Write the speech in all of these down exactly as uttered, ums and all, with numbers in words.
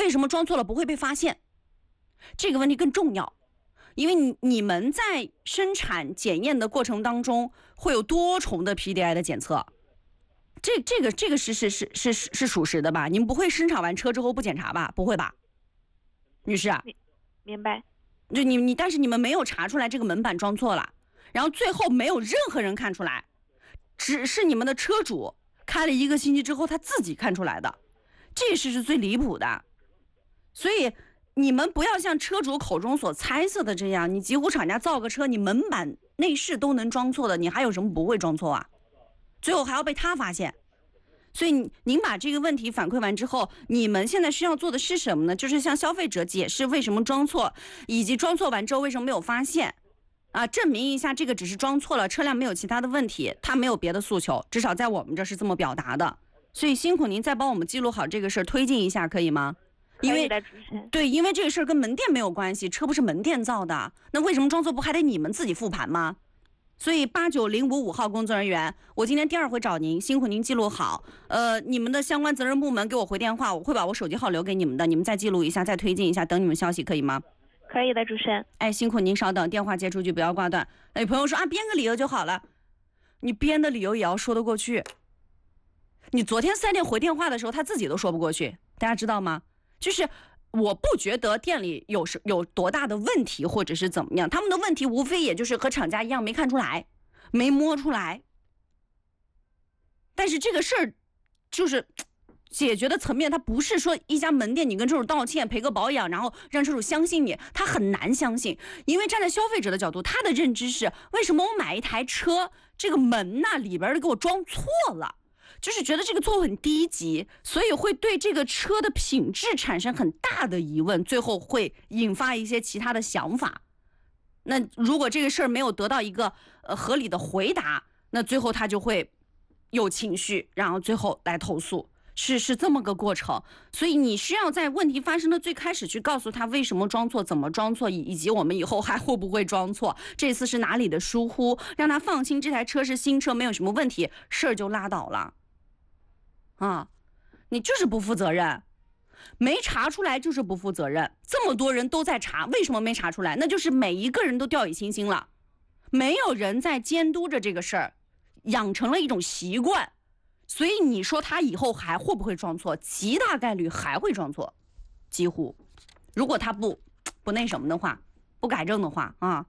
为什么装错了不会被发现？这个问题更重要，因为你你们在生产检验的过程当中会有多重的 P D I 的检测，这这个这个是是是是是是属实的吧？你们不会生产完车之后不检查吧？不会吧，女士啊？ 明白。 就你你，但是你们没有查出来这个门板装错了，然后最后没有任何人看出来，只是你们的车主开了一个星期之后他自己看出来的，这事是最离谱的。所以你们不要像车主口中所猜测的这样，你几乎厂家造个车，你门板内饰都能装错的，你还有什么不会装错啊？最后还要被他发现。所以您把这个问题反馈完之后，你们现在需要做的是什么呢？就是向消费者解释为什么装错，以及装错完之后为什么没有发现啊，证明一下这个只是装错了，车辆没有其他的问题，他没有别的诉求，至少在我们这是这么表达的。所以辛苦您再帮我们记录好这个事儿，推进一下可以吗？因为对，因为这个事儿跟门店没有关系，车不是门店造的，那为什么装错不还得你们自己复盘吗？所以八九零五五号工作人员，我今天第二回找您，辛苦您记录好。呃，你们的相关责任部门给我回电话，我会把我手机号留给你们的，你们再记录一下，再推进一下，等你们消息可以吗？ 可以的，主持人。 哎，辛苦您稍等，电话接出去不要挂断。哎，朋友说啊，编个理由就好了，你编的理由也要说得过去。你昨天四 S店回电话的时候，他自己都说不过去，大家知道吗？就是我不觉得店里有是有多大的问题，或者是怎么样，他们的问题无非也就是和厂家一样，没看出来，没摸出来。但是这个事儿就是解决的层面，它不是说一家门店你跟车主道歉赔个保养，然后让车主相信你，他很难相信。因为站在消费者的角度，他的认知是为什么我买一台车，这个门呐里边给我装错了，就是觉得这个错误很低级，所以会对这个车的品质产生很大的疑问，最后会引发一些其他的想法。那如果这个事儿没有得到一个呃合理的回答，那最后他就会有情绪，然后最后来投诉，是是这么个过程。所以你需要在问题发生的最开始去告诉他为什么装错，怎么装错，以以及我们以后还会不会装错，这次是哪里的疏忽，让他放心这台车是新车，没有什么问题，事儿就拉倒了。啊，你就是不负责任，没查出来就是不负责任。这么多人都在查，为什么没查出来？那就是每一个人都掉以轻心了，没有人在监督着这个事儿，养成了一种习惯。所以你说他以后还会不会装错？极大概率还会装错，几乎。如果他不不那什么的话，不改正的话啊。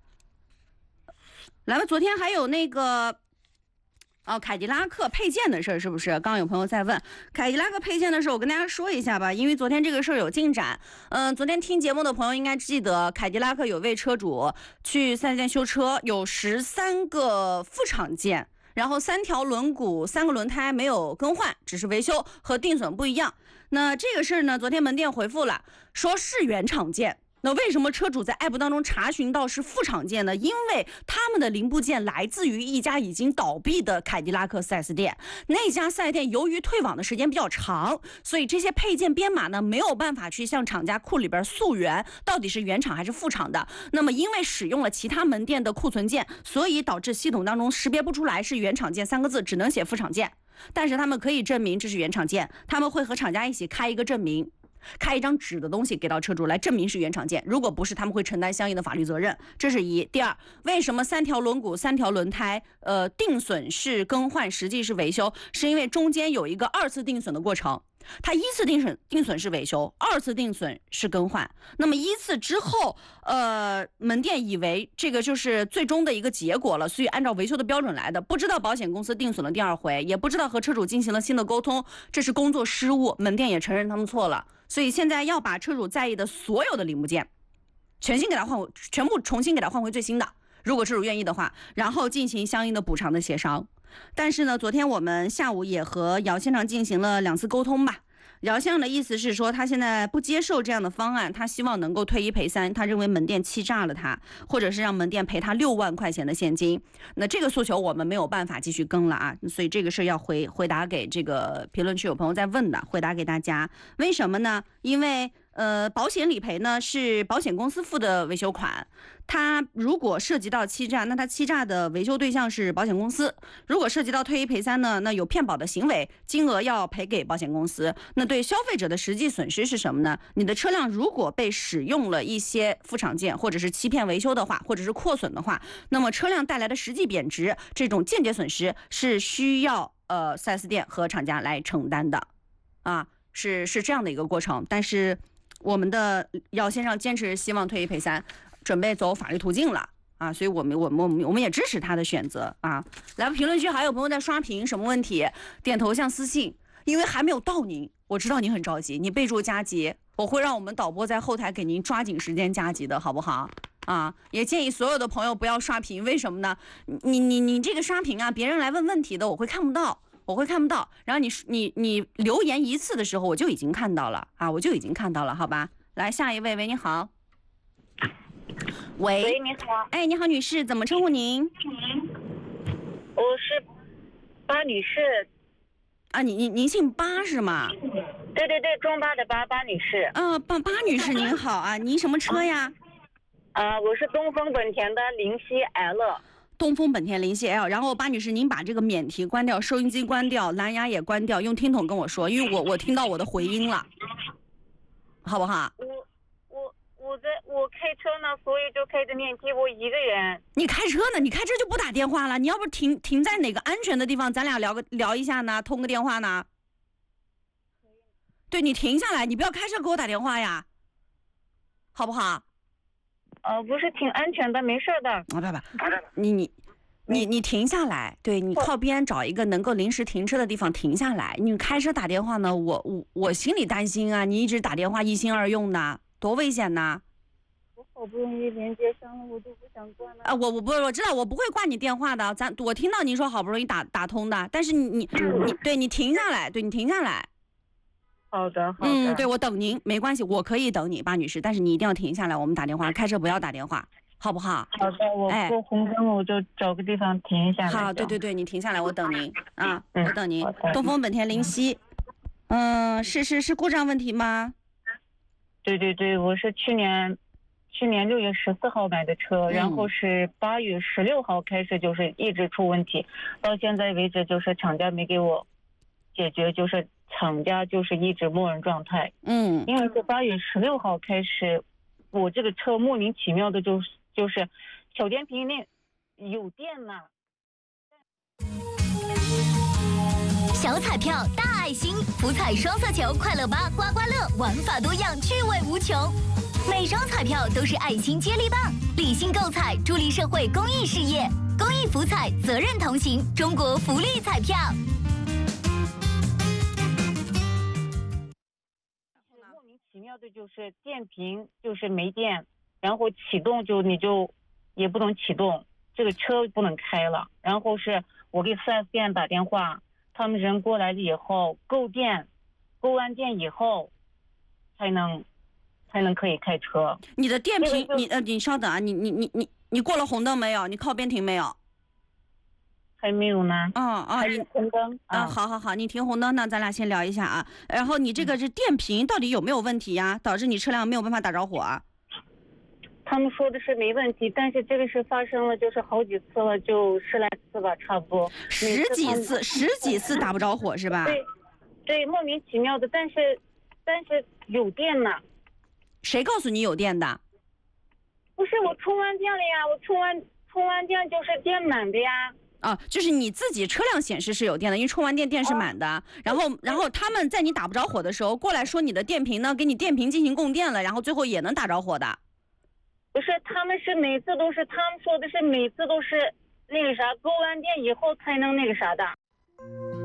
来吧，昨天还有那个。哦，凯迪拉克配件的事儿是不是？刚刚有朋友在问凯迪拉克配件的事儿，我跟大家说一下吧，因为昨天这个事儿有进展。嗯、呃，昨天听节目的朋友应该记得，凯迪拉克有位车主去四 S店修车，有十三个副厂件，然后三条轮毂、三个轮胎没有更换，只是维修和定损不一样。那这个事儿呢，昨天门店回复了，说是原厂件。那为什么车主在 A P P 当中查询到是副厂件呢？因为他们的零部件来自于一家已经倒闭的凯迪拉克 四 S 店，那家四 S 店由于退网的时间比较长，所以这些配件编码呢没有办法去向厂家库里边溯源到底是原厂还是副厂的。那么因为使用了其他门店的库存件，所以导致系统当中识别不出来是原厂件三个字，只能写副厂件。但是他们可以证明这是原厂件，他们会和厂家一起开一个证明，开一张纸的东西给到车主来证明是原厂件，如果不是他们会承担相应的法律责任，这是一。第二，为什么三条轮毂三条轮胎呃定损是更换，实际是维修，是因为中间有一个二次定损的过程，它一次定损定损是维修，二次定损是更换。那么一次之后呃门店以为这个就是最终的一个结果了，所以按照维修的标准来的，不知道保险公司定损了第二回，也不知道和车主进行了新的沟通，这是工作失误，门店也承认他们错了。所以现在要把车主在意的所有的零部件全新给他换回，全部重新给他换回最新的，如果车主愿意的话，然后进行相应的补偿的协商。但是呢，昨天我们下午也和姚先生进行了两次沟通吧。姚先生的意思是说，他现在不接受这样的方案，他希望能够退一赔三，他认为门店欺诈了他，或者是让门店赔他六万块钱的现金。那这个诉求我们没有办法继续更了啊，所以这个事要回回答给这个评论区有朋友在问的，回答给大家。为什么呢？因为呃，保险理赔呢是保险公司付的维修款，它如果涉及到欺诈，那它欺诈的维修对象是保险公司；如果涉及到退一赔三呢，那有骗保的行为，金额要赔给保险公司。那对消费者的实际损失是什么呢？你的车辆如果被使用了一些副厂件，或者是欺骗维修的话，或者是扩损的话，那么车辆带来的实际贬值，这种间接损失是需要呃 四 S 店和厂家来承担的，啊，是是这样的一个过程，但是。我们的姚先生坚持希望退一赔三，准备走法律途径了啊，所以我们我们我们我们也支持他的选择啊。来，评论区还有朋友在刷屏，什么问题？点头像私信，因为还没有到您，我知道您很着急，你备注加急，我会让我们导播在后台给您抓紧时间加急的，好不好？啊，也建议所有的朋友不要刷屏，为什么呢？你你你这个刷屏啊，别人来问问题的，我会看不到。我会看不到，然后你你你留言一次的时候，我就已经看到了啊，我就已经看到了，好吧？来，下一位，喂，你好。喂， 喂，你好。 哎，你好，女士，怎么称呼您？ 我是巴女士。 啊，你您您姓巴是吗？ 对对对，中巴的巴巴女士。 啊，巴巴女士您好啊，您什么车呀？ 啊，我是东风本田的灵犀 L。 东风本田灵犀 L， 然后巴女士，您把这个免提关掉，收音机关掉，蓝牙也关掉，用听筒跟我说，因为我我听到我的回音了，好不好？ 我我我在我开车呢，所以就开着免提，我一个人。 你开车呢？你开车就不打电话了？你要不停停在哪个安全的地方，咱俩聊个聊一下呢？通个电话呢？对，你停下来，你不要开车给我打电话呀，好不好？ 呃，不是挺安全的，没事的。 啊不不，你你你你停下来，对你靠边找一个能够临时停车的地方停下来。你开车打电话呢，我我我心里担心啊，你一直打电话一心二用的，多危险呐！ 我好不容易连接上了，我就不想挂了。 啊，我我不我知道我不会挂你电话的，咱我听到您说好不容易打打通的，但是你你你对你停下来，对你停下来。 好的，好的。 嗯，对，我等您，没关系，我可以等你，巴女士，但是你一定要停下来，我们打电话，开车不要打电话，好不好？ 好的，我过红灯我就找个地方停下来。 好，对对对，你停下来，我等您啊， 嗯、 我等您。东风本田灵犀，嗯，是是是故障问题吗？ 对对对，我是去年去年六月十四号买的车， 嗯、 然后是八月十六号开始就是一直出问题，到现在为止就是厂家没给我解决，就是厂家就是一直默认状态。 嗯， 因为是八月十六号开始，我这个车莫名其妙的就就是小电瓶那有电呢。 小彩票大爱心，福彩双色球，快乐吧刮刮乐，玩法多样，趣味无穷。每张彩票都是爱心接力棒，理性购彩，助力社会公益事业。公益福彩，责任同行，中国福利彩票。 莫名其妙的就是电瓶就是没电，然后启动就你就也不能启动，这个车不能开了。然后是我给 四 S 店打电话，他们人过来了以后购电，购完电以后才能才能可以开车。 你的电瓶，你呃，你稍等啊，你你你你你过了红灯没有？你靠边停没有？ 还没有呢。 哦哦，你红灯啊、呃，好好好，你停红灯，那咱俩先聊一下啊。然后你这个是电瓶到底有没有问题呀？导致你车辆没有办法打着火啊？ 他们说的是没问题，但是这个是发生了就是好几次了，就十来次吧，差不多。 十几次，十几次打不着火是吧？ 对，对，莫名其妙的，但是但是有电呢。 谁告诉你有电的？ 不是我充完电了呀，我充完充完电就是电满的呀。 啊，就是你自己车辆显示是有电的，因为充完电电是满的。哦、然后，然后他们在你打不着火的时候过来说你的电瓶呢，给你电瓶进行供电了，然后最后也能打着火的。 不是，他们是每次都是，他们说的是每次都是那个啥，购完电以后才能那个啥的。